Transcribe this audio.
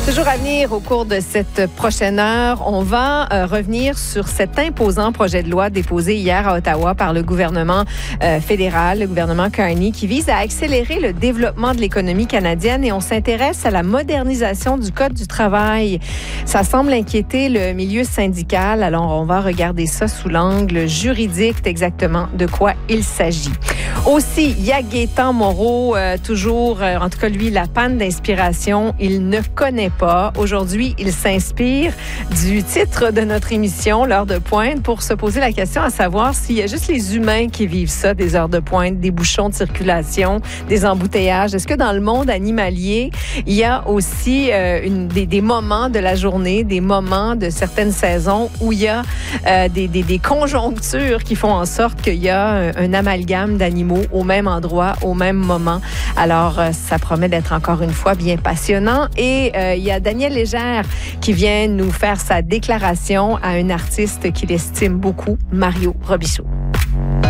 Toujours à venir au cours de cette prochaine heure, on va revenir sur cet imposant projet de loi déposé hier à Ottawa par le gouvernement fédéral, le gouvernement Carney, qui vise à accélérer le développement de l'économie canadienne et on s'intéresse à la modernisation du Code du travail. Ça semble inquiéter le milieu syndical, alors on va regarder ça sous l'angle juridique exactement de quoi il s'agit. Aussi, il y a Gaétan Moreau, toujours, en tout cas lui, la panne d'inspiration, il ne connaît pas. Aujourd'hui, il s'inspire du titre de notre émission, l'heure de pointe, pour se poser la question à savoir s'il y a juste les humains qui vivent ça, des heures de pointe, des bouchons de circulation, des embouteillages. Est-ce que dans le monde animalier, il y a aussi des moments de la journée, des moments de certaines saisons où il y a des conjonctures qui font en sorte qu'il y a un amalgame d'animaux au même endroit, au même moment. Alors, ça promet d'être encore une fois bien passionnant. Et il y a Daniel Légère qui vient nous faire sa déclaration à un artiste qu'il estime beaucoup, Mario Robichaud.